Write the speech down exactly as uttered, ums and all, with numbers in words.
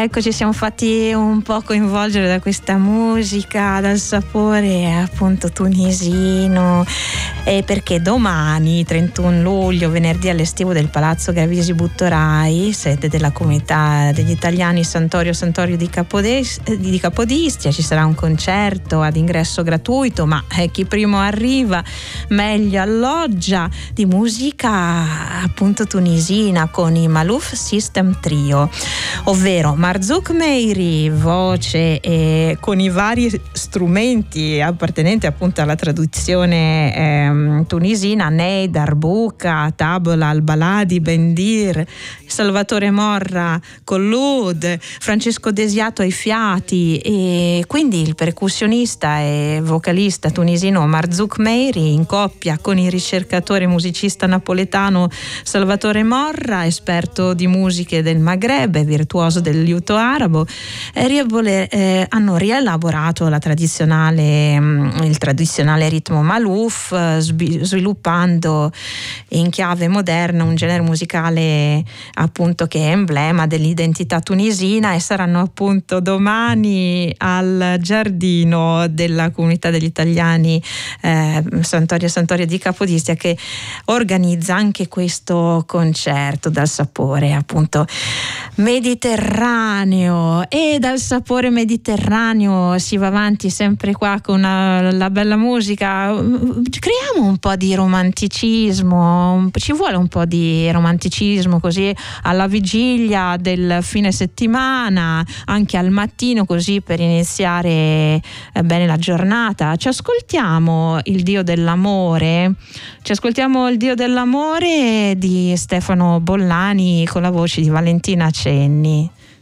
Ecco, ci siamo fatti un po' coinvolgere da questa musica, dal sapore appunto tunisino, e perché domani, trentuno luglio, venerdì all'estivo del Palazzo Gravisi Buttorai, sede della comunità degli italiani Santorio Santorio di, Capodis- di Capodistria, ci sarà un concerto ad ingresso gratuito, ma eh, chi primo arriva meglio alloggia, di musica appunto tunisina con i Malouf System Trio, ovvero Marzouk Meiri, voce e con i vari strumenti appartenenti appunto alla tradizione ehm, tunisina, Ney, Darbuka, Tabola, Al-Baladi, Bendir, Salvatore Morra con l'oud, Francesco Desiato ai fiati, e quindi il percussionista e vocalista tunisino Marzouk Meiri in coppia con il ricercatore musicista napoletano Salvatore Morra, esperto di musiche del Maghreb e virtuoso del liuto arabo, eh, riebole, eh, hanno rielaborato la tradizionale, mh, il tradizionale ritmo Malouf, eh, sbi- sviluppando in chiave moderna un genere musicale appunto che è emblema dell'identità tunisina, e saranno appunto domani al giardino della comunità degli italiani eh, Santorio Santorio di Capodistria, che organizza anche questo concerto dal sapore appunto mediterraneo. E dal sapore mediterraneo si va avanti sempre qua con una, la bella musica. Creiamo un po' di romanticismo, ci vuole un po' di romanticismo così alla vigilia del fine settimana, anche al mattino, così per iniziare eh, bene la giornata. Ci ascoltiamo il Dio dell'amore, ci ascoltiamo il Dio dell'amore di Stefano Bollani con la voce di Valentina Cenni.